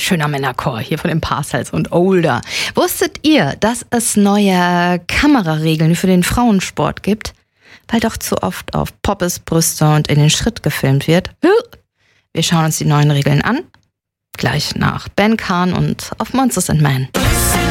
schöner Männerchor hier von den Parcells und Older. Wusstet ihr, dass es neue Kameraregeln für den Frauensport gibt? Weil doch zu oft auf Poppes, Brüste und in den Schritt gefilmt wird. Wir schauen uns die neuen Regeln an. Gleich nach Ben Kahn und auf Monsters and Men.